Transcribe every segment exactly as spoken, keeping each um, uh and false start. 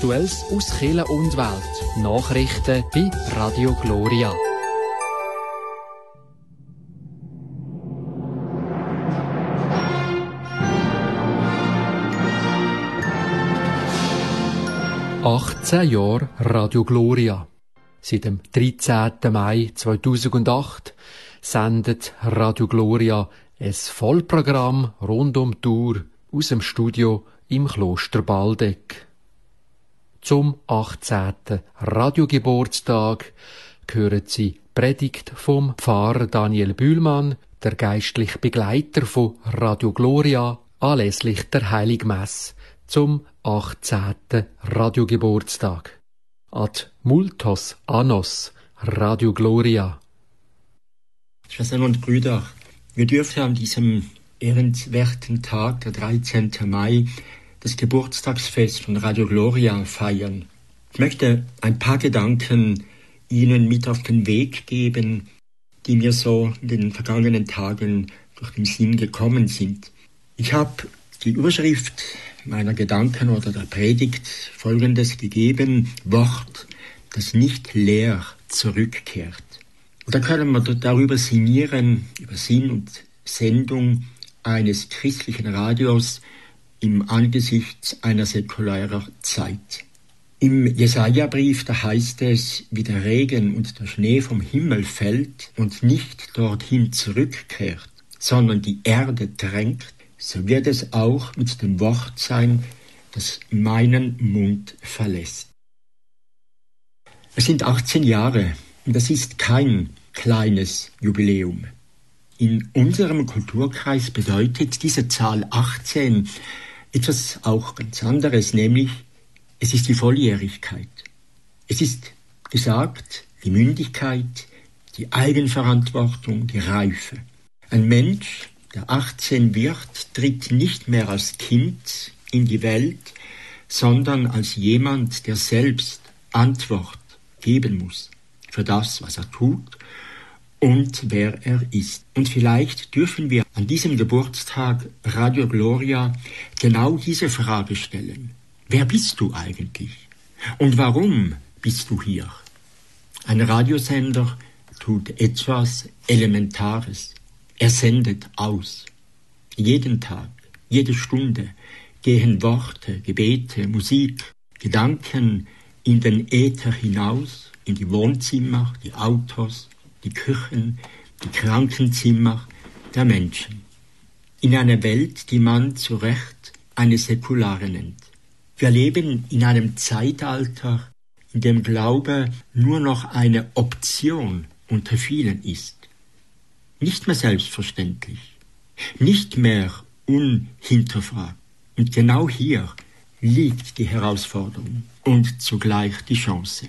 Aktuelles aus Kirche und Welt. Nachrichten bei Radio Gloria. achtzehn Jahre Radio Gloria. Seit dem dreizehnten Mai zweitausendacht sendet Radio Gloria ein Vollprogramm rund um die Tour aus dem Studio im Kloster Baldeck. Zum achtzehnten Radiogeburtstag hören Sie Predigt vom Pfarrer Daniel Bühlmann, der geistliche Begleiter von Radio Gloria, anlässlich der Heiligmesse zum achtzehnten Radiogeburtstag. Ad multos annos, Radio Gloria. Schwestern und Brüder, wir dürfen an diesem ehrenswerten Tag, der dreizehnten Mai, das Geburtstagsfest von Radio Gloria feiern. Ich möchte ein paar Gedanken Ihnen mit auf den Weg geben, die mir so in den vergangenen Tagen durch den Sinn gekommen sind. Ich habe die Überschrift meiner Gedanken oder der Predigt Folgendes gegeben: Wort, das nicht leer zurückkehrt. Und da können wir darüber sinnieren, über Sinn und Sendung eines christlichen Radios im Angesicht einer säkularen Zeit. Im Jesaja-Brief, da heißt es, wie der Regen und der Schnee vom Himmel fällt und nicht dorthin zurückkehrt, sondern die Erde tränkt, so wird es auch mit dem Wort sein, das meinen Mund verlässt. Es sind achtzehn Jahre und das ist kein kleines Jubiläum. In unserem Kulturkreis bedeutet diese Zahl achtzehn etwas auch ganz anderes, nämlich es ist die Volljährigkeit. Es ist gesagt, die Mündigkeit, die Eigenverantwortung, die Reife. Ein Mensch, der achtzehn wird, tritt nicht mehr als Kind in die Welt, sondern als jemand, der selbst Antwort geben muss für das, was er tut und wer er ist. Und vielleicht dürfen wir an diesem Geburtstag Radio Gloria genau diese Frage stellen. Wer bist du eigentlich? Und warum bist du hier? Ein Radiosender tut etwas Elementares. Er sendet aus. Jeden Tag, jede Stunde gehen Worte, Gebete, Musik, Gedanken in den Äther hinaus, in die Wohnzimmer, die Autos, die Küchen, die Krankenzimmer der Menschen. In einer Welt, die man zu Recht eine säkulare nennt. Wir leben in einem Zeitalter, in dem Glaube nur noch eine Option unter vielen ist. Nicht mehr selbstverständlich, nicht mehr unhinterfragt. Und genau hier liegt die Herausforderung und zugleich die Chance.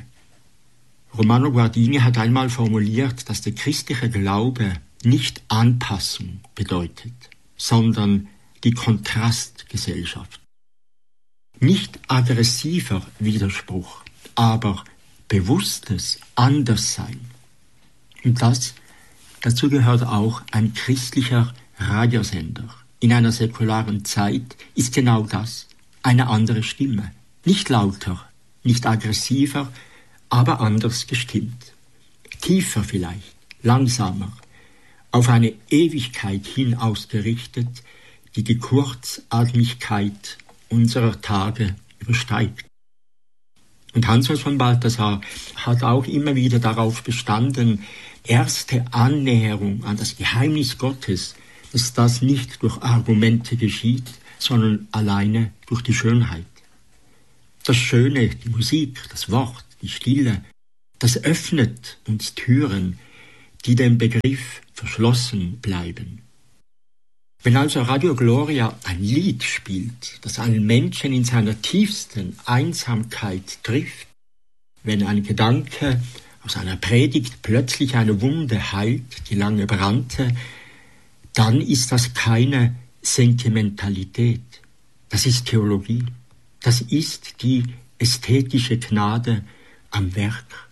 Romano Guardini hat einmal formuliert, dass der christliche Glaube nicht Anpassung bedeutet, sondern die Kontrastgesellschaft. Nicht aggressiver Widerspruch, aber bewusstes Anderssein. Und das, dazu gehört auch ein christlicher Radiosender. In einer säkularen Zeit ist genau das, eine andere Stimme. Nicht lauter, nicht aggressiver, aber anders gestimmt. Tiefer vielleicht, langsamer, auf eine Ewigkeit hin ausgerichtet, die die Kurzatmigkeit unserer Tage übersteigt. Und Hans-Urs von Balthasar hat auch immer wieder darauf bestanden, erste Annäherung an das Geheimnis Gottes, dass das nicht durch Argumente geschieht, sondern alleine durch die Schönheit. Das Schöne, die Musik, das Wort, die Stille, das öffnet uns Türen, die dem Begriff verschlossen bleiben. Wenn also Radio Gloria ein Lied spielt, das einen Menschen in seiner tiefsten Einsamkeit trifft, wenn ein Gedanke aus einer Predigt plötzlich eine Wunde heilt, die lange brannte, dann ist das keine Sentimentalität, das ist Theologie, das ist die ästhetische Gnade am Werk.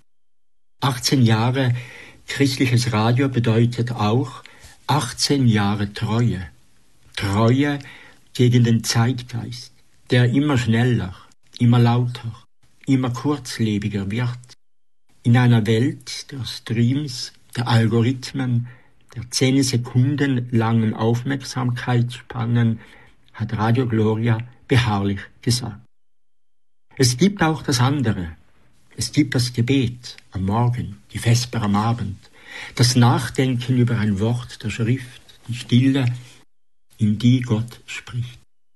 achtzehn Jahre christliches Radio bedeutet auch achtzehn Jahre Treue. Treue gegen den Zeitgeist, der immer schneller, immer lauter, immer kurzlebiger wird. In einer Welt der Streams, der Algorithmen, der zehn Sekunden langen Aufmerksamkeitsspannen hat Radio Gloria beharrlich gesagt. Es gibt auch das andere. Es gibt das Gebet am Morgen, die Vesper am Abend, das Nachdenken über ein Wort der Schrift, die Stille, in die Gott spricht.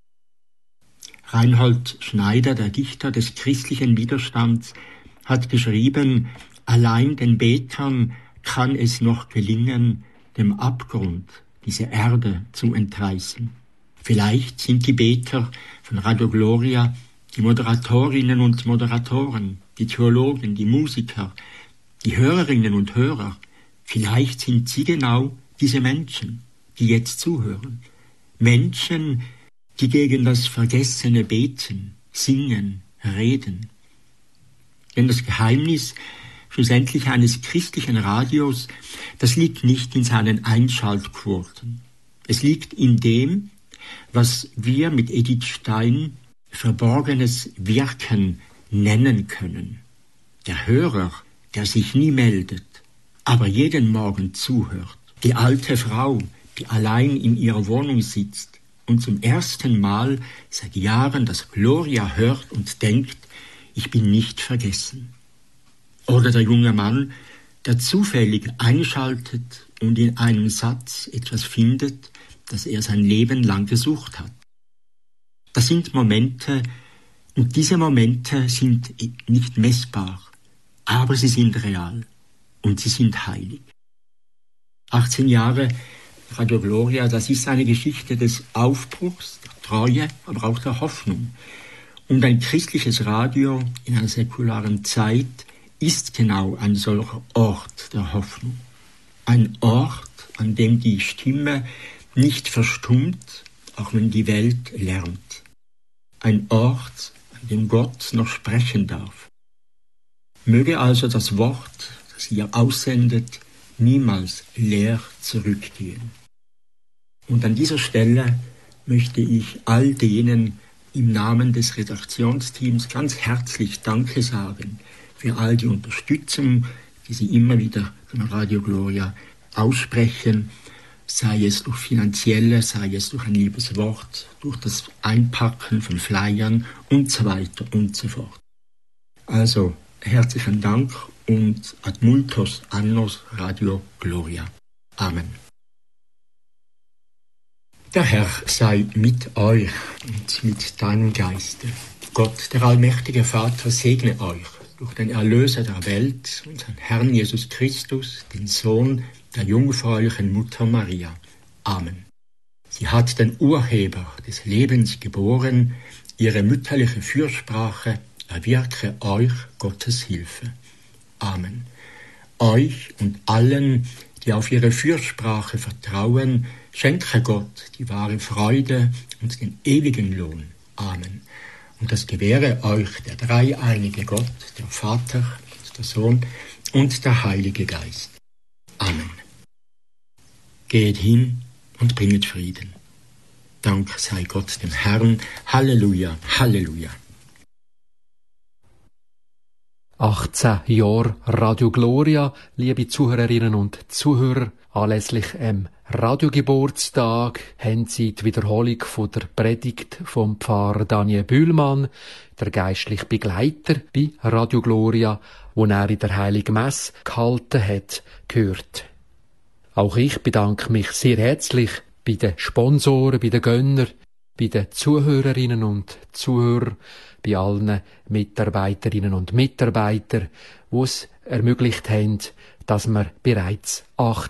Reinhold Schneider, der Dichter des christlichen Widerstands, hat geschrieben, allein den Betern kann es noch gelingen, dem Abgrund diese Erde zu entreißen. Vielleicht sind die Beter von Radio Gloria die Moderatorinnen und Moderatoren, die Theologen, die Musiker, die Hörerinnen und Hörer. Vielleicht sind sie genau diese Menschen, die jetzt zuhören. Menschen, die gegen das Vergessene beten, singen, reden. Denn das Geheimnis schlussendlich eines christlichen Radios, das liegt nicht in seinen Einschaltquoten. Es liegt in dem, was wir mit Edith Stein verborgenes Wirken nennen können. Der Hörer, der sich nie meldet, aber jeden Morgen zuhört. Die alte Frau, die allein in ihrer Wohnung sitzt und zum ersten Mal seit Jahren das Gloria hört und denkt, ich bin nicht vergessen. Oder der junge Mann, der zufällig einschaltet und in einem Satz etwas findet, das er sein Leben lang gesucht hat. Das sind Momente, und diese Momente sind nicht messbar, aber sie sind real und sie sind heilig. achtzehn Jahre Radio Gloria, das ist eine Geschichte des Aufbruchs, der Treue, aber auch der Hoffnung. Und ein christliches Radio in einer säkularen Zeit ist genau ein solcher Ort der Hoffnung. Ein Ort, an dem die Stimme nicht verstummt, auch wenn die Welt lärmt. Ein Ort, an dem Gott noch sprechen darf. Möge also das Wort, das ihr aussendet, niemals leer zurückgehen. Und an dieser Stelle möchte ich all denen im Namen des Redaktionsteams ganz herzlich Danke sagen für all die Unterstützung, die sie immer wieder von Radio Gloria aussprechen, sei es durch finanzielle, sei es durch ein liebes Wort, durch das Einpacken von Flyern und so weiter und so fort. Also herzlichen Dank und ad multos annos Radio Gloria. Amen. Der Herr sei mit euch und mit deinem Geiste. Gott, der allmächtige Vater, segne euch durch den Erlöser der Welt, unseren Herrn Jesus Christus, den Sohn der jungfräulichen Mutter Maria. Amen. Sie hat den Urheber des Lebens geboren, ihre mütterliche Fürsprache erwirke euch Gottes Hilfe. Amen. Euch und allen, die auf ihre Fürsprache vertrauen, schenke Gott die wahre Freude und den ewigen Lohn. Amen. Und das gewähre euch der dreieinige Gott, der Vater, der Sohn und der Heilige Geist. Amen. Geht hin und bringet Frieden. Dank sei Gott dem Herrn. Halleluja, Halleluja. achtzehn Jahre Radio Gloria, liebe Zuhörerinnen und Zuhörer. Anlässlich dem Radiogeburtstag haben Sie die Wiederholung von der Predigt vom Pfarrer Daniel Bühlmann, der geistliche Begleiter bei Radio Gloria, wo er in der Heiligen Messe gehalten hat, gehört. Auch ich bedanke mich sehr herzlich bei den Sponsoren, bei den Gönnern, bei den Zuhörerinnen und Zuhörern, bei allen Mitarbeiterinnen und Mitarbeitern, die es ermöglicht haben, dass wir bereits acht